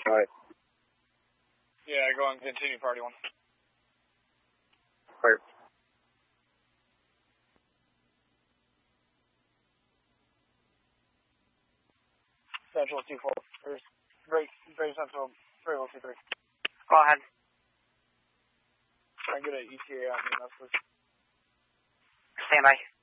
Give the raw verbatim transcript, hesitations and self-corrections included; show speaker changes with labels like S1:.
S1: All right.
S2: Yeah, go on, continue party one.
S1: All right.
S2: Central two four. There's break, break Central, three oh two three.
S3: Go ahead.
S2: Try and get an E T A on me, that's please.
S3: Stand by.